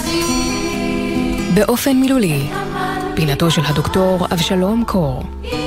באופן מילולי, פינתו של הדוקטור אבשלום קור.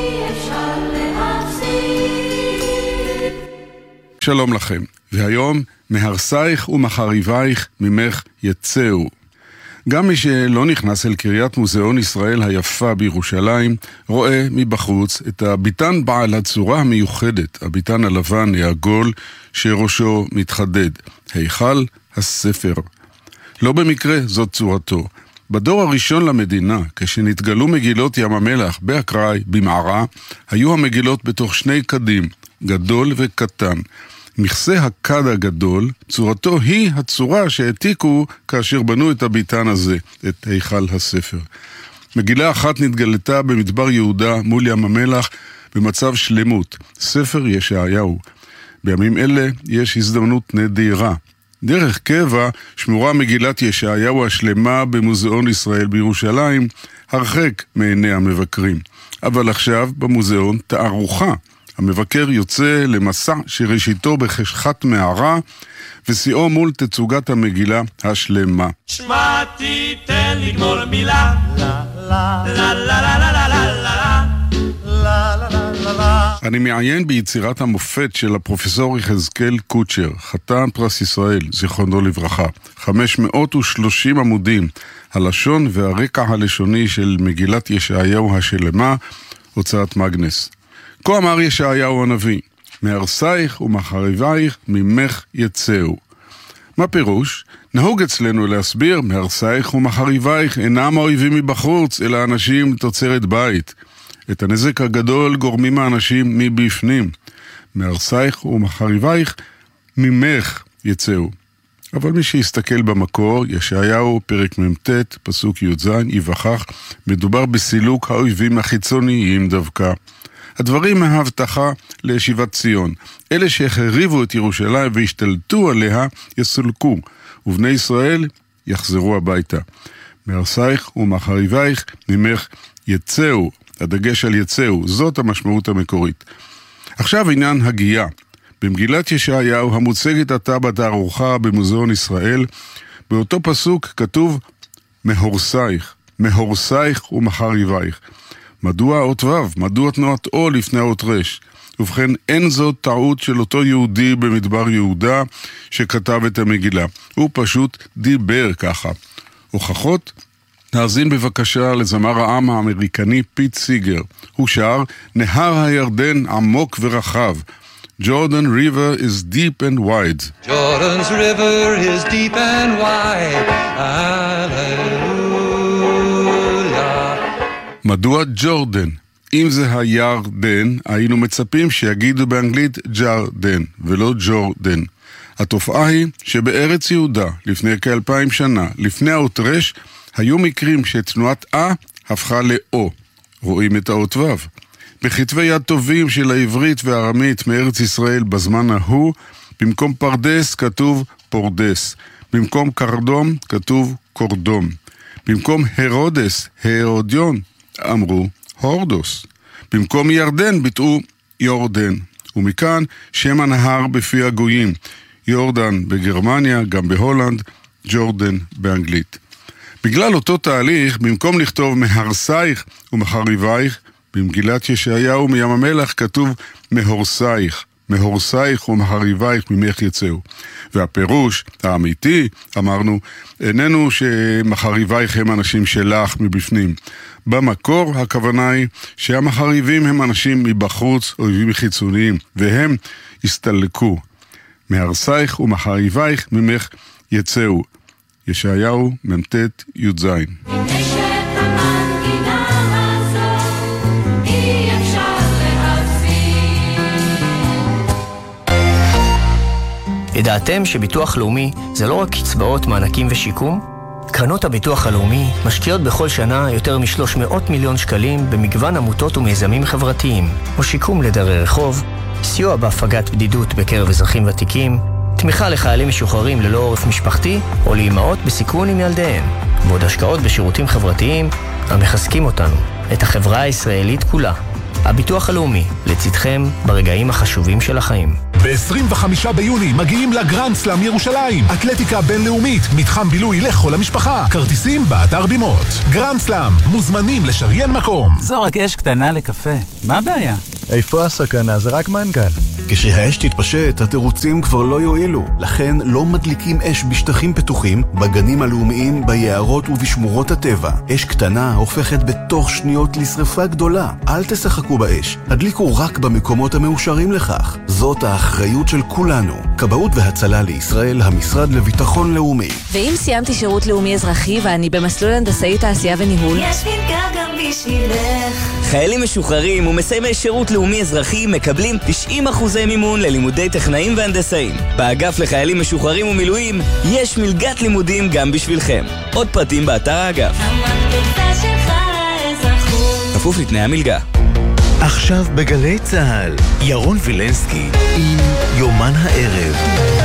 שלום לכם, והיום מהרסייך ומחריבייך ממך יצאו. גם מי שלא נכנס אל קריית מוזיאון ישראל היפה בירושלים, רואה מבחוץ את הביתן בעל הצורה המיוחדת, הביתן הלבן העגול שראשו מתחדד, היכל הספר. לא במקרה זאת צורתו. בדור הראשון למדינה, כשנתגלו מגילות ים המלח באקראי, במערה, היו המגילות בתוך שני קדים, גדול וקטן. מכסה הכד הגדול, צורתו היא הצורה שהעתיקו כאשר בנו את הביתן הזה, את היכל הספר. מגילה אחת נתגלתה במדבר יהודה מול ים המלח במצב שלמות, ספר ישעיהו. בימים אלה יש הזדמנות נדירה. דרך קבע שמורה מגילת ישעיהו השלמה במוזיאון ישראל בירושלים, הרחק מעיני המבקרים. אבל עכשיו במוזיאון תערוכה. המבקר יוצא למסע שראשיתו בחשכת מערה, ושיאו מול תצוגת המגילה השלמה. שמעתי, תן לגמור מילה, לה לה לה לה לה לה לה. אני מעיין ביצירת המופת של הפרופסור יחזקאל קוצ'ר, חתן פרס ישראל, זיכרונו לברכה. 530 עמודים, הלשון והרקע הלשוני של מגילת ישעיהו השלמה, הוצאת מגנס. כה אמר ישעיהו הנביא, מהרסייך ומחריבייך ממך יצאו. מה פירוש? נהוג אצלנו להסביר, מהרסייך ומחריבייך אינם האויבים מבחוץ, אלא אנשים תוצרת בית. את הנזק הגדול גורמים האנשים מבפנים. מהרסייך ומחריבייך ממך יצאו. אבל מי שיסתכל במקור, ישעיהו פרק מ"ט, פסוק י"ז, יבחך, מדובר בסילוק האויבים החיצוניים דווקא. הדברים מההבטחה לישיבת ציון. אלה שהחריבו את ירושלים והשתלטו עליה יסולקו, ובני ישראל יחזרו הביתה. מהרסייך ומחריבייך ממך יצאו. הדגש על יצאו, זאת המשמעות המקורית. עכשיו עניין הגייה. במגילת ישעיהו המוצגת עתה בתערוכה במוזיאון ישראל, באותו פסוק כתוב מהורסייך, מהורסייך ומחריבייך. מדוע האות ו'? מדוע תנועת או לפני האות ר'? ובכן, אין זאת טעות של אותו יהודי במדבר יהודה שכתב את המגילה. הוא פשוט דיבר ככה. הוכחות? נאזין בבקשה לזמר העם האמריקני פיט סיגר. הוא שר, נהר הירדן עמוק ורחב. Jordan River is deep and wide. Jordan's river is deep and wide. מדוע ג'ורדן? אם זה הירדן, היינו מצפים שיגידו באנגלית ג'רדן ולא ג'ורדן. התופעה היא שבארץ יהודה, לפני כ-2000 שנה, לפני האות ר', היו מקרים שתנועת הפכה לאו. רואים את האות ו'. בכתבי יד טובים של העברית והארמית מארץ ישראל בזמן ההוא, במקום פרדס כתוב פורדס. במקום קרדום כתוב קורדום. במקום הרודס, הרודיון, אמרו הורדוס. במקום ירדן ביטאו יורדן. ומכאן שם הנהר בפי הגויים. יורדן בגרמניה, גם בהולנד, ג'ורדן באנגלית. בגלל אותו תהליך, במקום לכתוב מהרסייך ומחריבייך, במגילת ישעיהו מים המלח כתוב מהורסייך. מהורסייך ומחריבייך ממך יצאו. והפירוש האמיתי, אמרנו, איננו שמחריבייך הם אנשים שלך מבפנים. במקור הכוונה היא שהמחריבים הם אנשים מבחוץ, אויבים חיצוניים, והם הסתלקו. מהרסייך ומחריבייך ממך יצאו. ישעיהו מ"ט י"ז. ידעתם שביטוח לאומי זה לא רק קצבאות, מענקים ושיקום? קרנות הביטוח הלאומי משקיעות בכל שנה יותר מ-300 מיליון שקלים במגוון עמותות ומיזמים חברתיים, או שיקום לדרי רחוב, סיוע בהפגת בדידות בקרב אזרחים ותיקים, תמיכה לחיילים משוחררים ללא עורף משפחתי, או לאימהות בסיכון עם ילדיהן, ועוד השקעות בשירותים חברתיים המחזקים אותנו, את החברה הישראלית כולה. הביטוח הלאומי, לצדכם ברגעים החשובים של החיים. ב-25 ביוני מגיעים לגרנד סלאם ירושלים. אתלטיקה בינלאומית, מתחם בילוי לכל המשפחה. כרטיסים באתר בימות. גרנד סלאם, מוזמנים לשריין מקום. זו רק אש קטנה לקפה. מה הבעיה? איפה הסכנה? זה רק מנגל. כשהאש תתפשט, התירוצים כבר לא יועילו. לכן לא מדליקים אש בשטחים פתוחים, בגנים הלאומיים, ביערות ובשמורות הטבע. אש קטנה הופכת בתוך שניות לשריפה גדולה. אל תשחקו באש. הדליקו רק במקומות המאושרים לכך. זאת האחריות של כולנו. כבאות והצלה לישראל, המשרד לביטחון לאומי. ואם סיימתי שירות לאומי אזרחי ואני במסלול הנדסאי תעשייה וניהול, יש מלגה גם בשבילך. חיילים משוחררים ומסיימי שירות לאומי אזרחי מקבלים 90% מימון ללימודי טכנאים והנדסאים. באגף לחיילים משוחררים ומילואים יש מלגת לימודים גם בשבילכם. עוד פרטים באתר האגף. המקפצה שלך לאזרחות. כפוף לתנאי המלגה. עכשיו בגלי צהל, ירון וילנסקי עם יומן הערב.